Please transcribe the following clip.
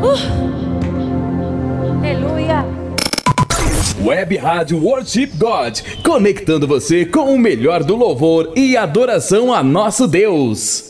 Aleluia. Web Rádio Worship God, conectando você com o melhor do louvor e adoração a nosso Deus.